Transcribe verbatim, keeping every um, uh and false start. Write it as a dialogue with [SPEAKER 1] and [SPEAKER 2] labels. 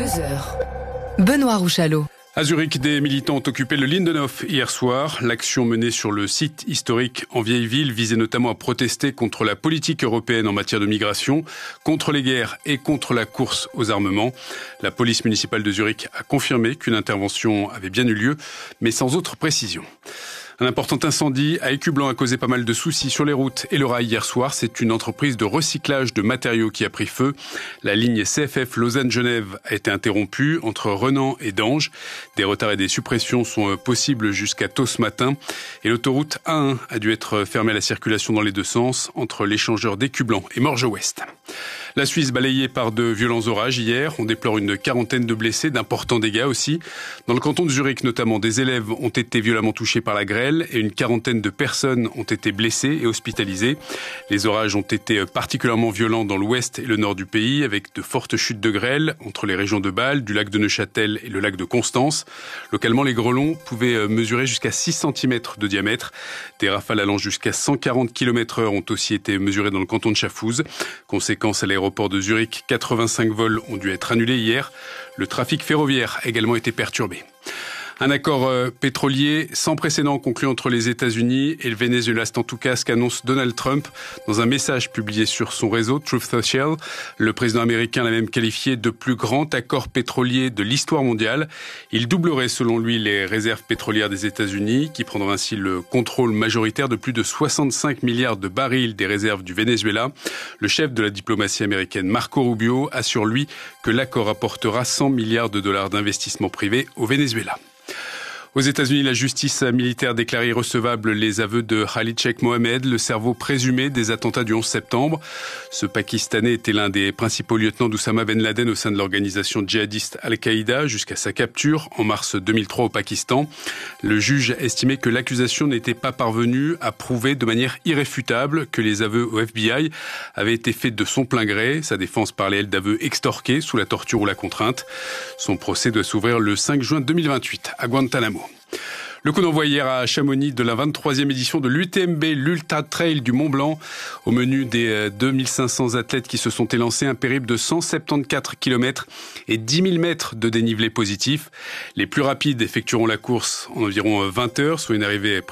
[SPEAKER 1] deux heures. Benoît Rouchalot.
[SPEAKER 2] À Zurich, des militants ont occupé le Lindenhof hier soir. L'action menée sur le site historique en vieille ville visait notamment à protester contre la politique européenne en matière de migration, contre les guerres et contre la course aux armements. La police municipale de Zurich a confirmé qu'une intervention avait bien eu lieu, mais sans autre précision. Un important incendie à Écublanc a causé pas mal de soucis sur les routes et le rail hier soir. C'est une entreprise de recyclage de matériaux qui a pris feu. La ligne C F F Lausanne-Genève a été interrompue entre Renan et Dange. Des retards et des suppressions sont possibles jusqu'à tôt ce matin. Et l'autoroute A un a dû être fermée à la circulation dans les deux sens entre l'échangeur d'Écublanc et Morges-Ouest. La Suisse balayée par de violents orages hier. On déplore une quarantaine de blessés, d'importants dégâts aussi. Dans le canton de Zurich notamment, des élèves ont été violemment touchés par la grêle et une quarantaine de personnes ont été blessées et hospitalisées. Les orages ont été particulièrement violents dans l'ouest et le nord du pays avec de fortes chutes de grêle entre les régions de Bâle, du lac de Neuchâtel et le lac de Constance. Localement, les grêlons pouvaient mesurer jusqu'à six centimètres de diamètre. Des rafales allant jusqu'à cent quarante kilomètres heure ont aussi été mesurées dans le canton de Schaffhouse. Conséquence à l'aéroport de Zurich, quatre-vingt-cinq vols ont dû être annulés hier. Le trafic ferroviaire a également été perturbé. Un accord euh, pétrolier sans précédent conclu entre les États-Unis et le Venezuela. C'est en tout cas ce qu'annonce Donald Trump dans un message publié sur son réseau Truth Social. Le président américain l'a même qualifié de plus grand accord pétrolier de l'histoire mondiale. Il doublerait selon lui les réserves pétrolières des États-Unis, qui prendront ainsi le contrôle majoritaire de plus de soixante-cinq milliards de barils des réserves du Venezuela. Le chef de la diplomatie américaine, Marco Rubio, assure lui que l'accord apportera cent milliards de dollars d'investissement privé au Venezuela. Aux États-Unis, la justice militaire déclare irrecevable les aveux de Khalid Sheikh Mohammed, le cerveau présumé des attentats du onze septembre. Ce Pakistanais était l'un des principaux lieutenants d'Oussama Ben Laden au sein de l'organisation djihadiste Al-Qaïda jusqu'à sa capture en mars deux mille trois au Pakistan. Le juge estimait que l'accusation n'était pas parvenue à prouver de manière irréfutable que les aveux au F B I avaient été faits de son plein gré. Sa défense parlait, elle, d'aveux extorqués sous la torture ou la contrainte. Son procès doit s'ouvrir le cinq juin deux mille vingt-huit à Guantanamo. Le coup d'envoi hier à Chamonix de la vingt-troisième édition de l'U T M B, l'Ultra Trail du Mont Blanc. Au menu des deux mille cinq cents athlètes qui se sont élancés, un périple de cent soixante-quatorze kilomètres et dix mille mètres de dénivelé positif. Les plus rapides effectueront la course en environ vingt heures, soit une arrivée